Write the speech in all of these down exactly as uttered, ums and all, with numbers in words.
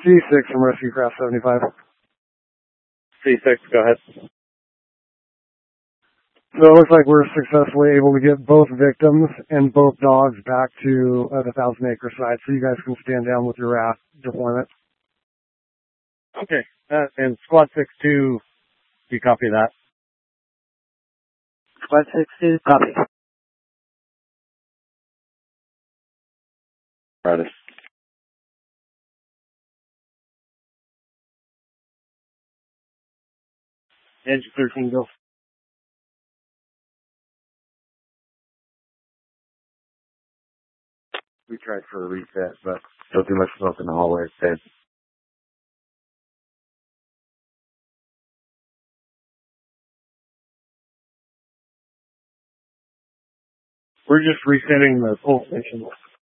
C six from Rescue Craft seventy-five. C six, go ahead. So it looks like we're successfully able to get both victims and both dogs back to uh, the Thousand Acre site, so you guys can stand down with your raft deployment. Okay, uh, and Squad six two, do you copy that? Squad six two, copy. Right. Edge thirteen, go. We tried for a reset, but still too much smoke in the hallway instead. We're just resetting the pull station.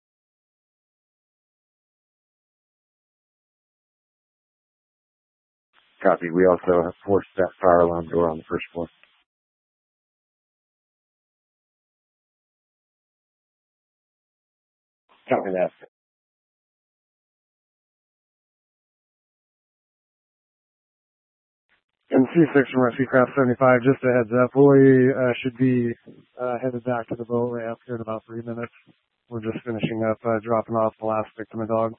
Copy. We also have forced that fire alarm door on the first floor. Copy that. And C six from Rescue Craft seventy-five, just a heads up, we uh, should be uh, headed back to the boat ramp here in about three minutes. We're just finishing up uh, dropping off the last victim and dog.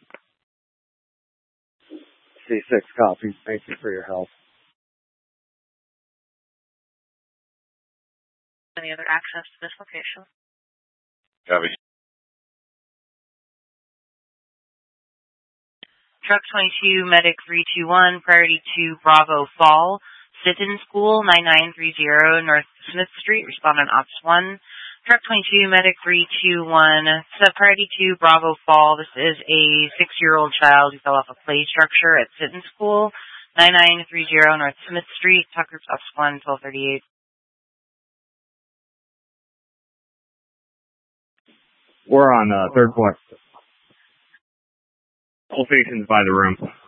C six, copy. Thank you for your help. Any other access to this location? Copy. Truck twenty-two, Medic three two one, priority to Bravo Fall, Sit-in School, nine nine three zero North Smith Street, respondent Ops one. Truck twenty-two, Medic three two one, sub priority to Bravo Fall. This is a six-year-old child who fell off a play structure at Sit-in School, nine nine three zero North Smith Street, Talk Groups Ops one, twelve thirty-eight. We're on uh, third floor. Whole station's by the room.